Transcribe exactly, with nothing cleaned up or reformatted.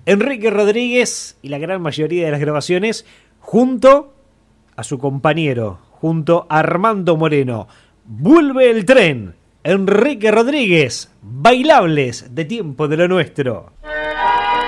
Enrique Rodríguez y la gran mayoría de las grabaciones junto a su compañero, junto a Armando Moreno. Vuelve el tren. Enrique Rodríguez, Bailables de Tiempo de lo Nuestro.